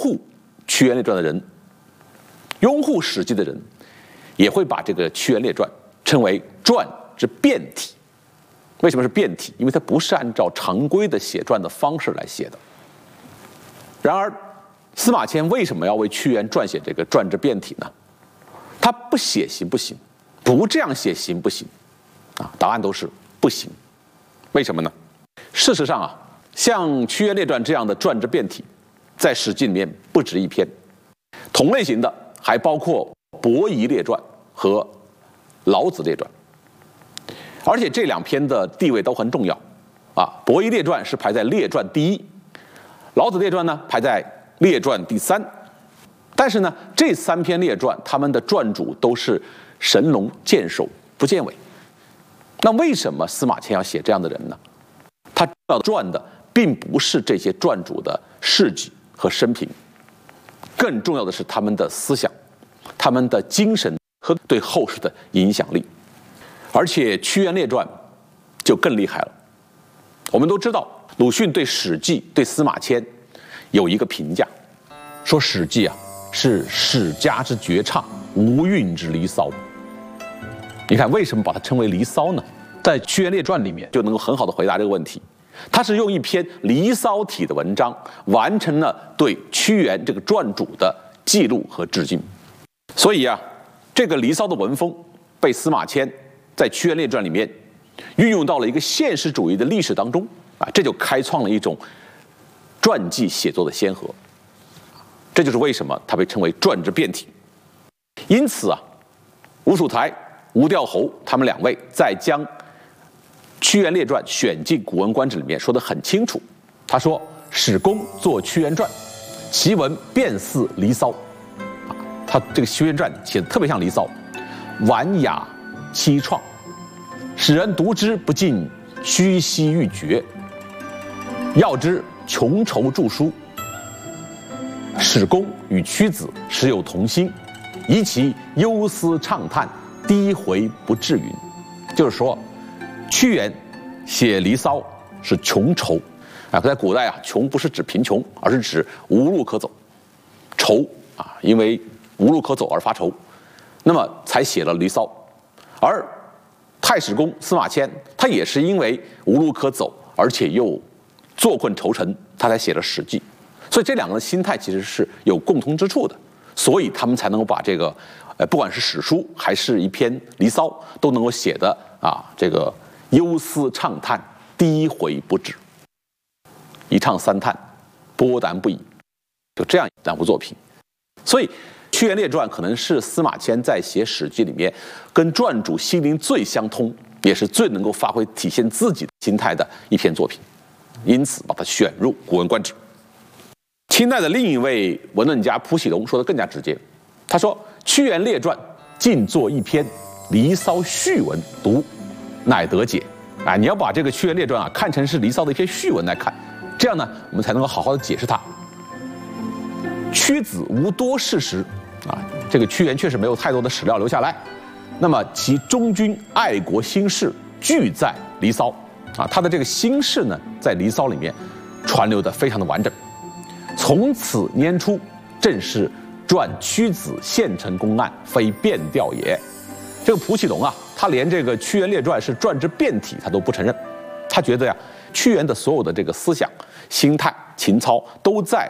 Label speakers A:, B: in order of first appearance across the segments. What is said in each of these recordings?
A: 护屈原列传的人，拥护《史记》的人，也会把这个屈原列传称为传之变体。为什么是变体？因为它不是按照常规的写传的方式来写的。然而，司马迁为什么要为屈原撰写这个传之变体呢？他不写行不行？不这样写行不行？答案都是不行。为什么呢？事实上像《屈原列传》这样的传之变体，在《史记》里面不止一篇。同类型的还包括《伯夷列传》和《老子列传》，而且这两篇的地位都很重要。《伯夷列传》是排在列传第一，《老子列传》呢排在列传第三。但是呢，这3篇列传，他们的传主都是神龙见首不见尾。那为什么司马迁要写这样的人呢？他要传的并不是这些传主的事迹和生平，更重要的是他们的思想、他们的精神和对后世的影响力。而且《屈原列传》就更厉害了。我们都知道，鲁迅对《史记》对司马迁有一个评价，说《史记》是史家之绝唱，无韵之离骚。你看，为什么把它称为离骚呢？在《屈原列传》里面就能够很好的回答这个问题。他是用一篇离骚体的文章，完成了对屈原这个传主的记录和致敬。所以这个离骚的文风被司马迁在《屈原列传》里面运用到了一个现实主义的历史当中这就开创了一种传记写作的先河。这就是为什么它被称为传之变体。因此吴楚台、吴调侯他们2位在将《屈原列传》选进《古文观止》里面说得很清楚。他说：“史公作《屈原传》，其文便似离骚。”他这个《屈原传》写得特别像离骚，婉雅凄怆，使人读之不禁虚唏欲绝。要之穷愁著书，史公与屈子时有同心，宜其忧思畅叹，低回不至云。就是说，屈原写《离骚》是穷愁在古代穷不是指贫穷，而是指无路可走，愁因为无路可走而发愁，那么才写了《离骚》。而太史公司马迁，他也是因为无路可走，而且又坐困愁城，他才写了《史记》。所以这2个人的心态其实是有共同之处的，所以他们才能够把这个不管是史书还是一篇《离骚》，都能够写的这个忧思畅叹，低回不止，一唱3叹，波澜不已，就这样2部作品。所以《屈原列传》可能是司马迁在写《史记》里面跟传主心灵最相通，也是最能够发挥体现自己的心态的一篇作品，因此把它选入《古文观止》。清代的另一位文论家蒲喜龙说的更加直接，他说：“屈原列传尽作一篇《离骚》序文，读乃得解。”你要把这个《屈原列传》看成是《离骚》的一篇序文来看，这样呢，我们才能够好好的解释它。屈子无多事实这个屈原确实没有太多的史料留下来，那么其忠君爱国心事俱在《离骚》他的这个心事呢，在《离骚》里面传流的非常的完整。从此拈出，正是传屈子献城公案，非变调也。这个蒲喜龙他连这个《屈原列传》是传之变体他都不承认，他觉得屈原的所有的这个思想、心态、情操都在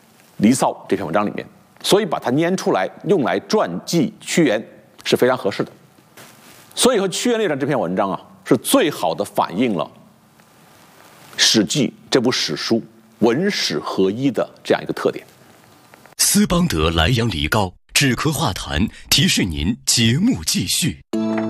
A: 《离骚》这篇文章里面，所以把它拈出来用来传记屈原是非常合适的。所以和《屈原列传》这篇文章是最好的反映了《史记》这部史书文史合一的这样一个特点。
B: 斯邦德莱阳梨膏止咳化痰，提示您节目继续。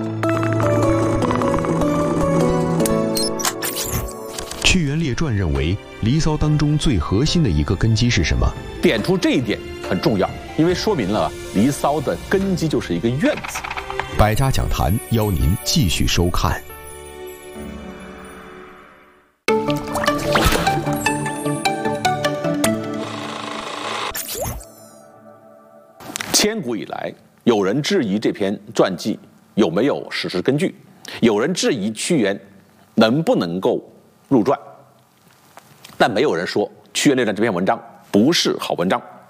C: 屈原列传认为，《离骚》当中最核心的一个根基是什么？
A: 点出这一点很重要，因为说明了《离骚》的根基就是一个怨字。
C: 百家讲坛邀您继续收看。
A: 千古以来，有人质疑这篇传记有没有史实根据，有人质疑屈原能不能够入传，但没有人说《屈原列传》这篇文章不是好文章。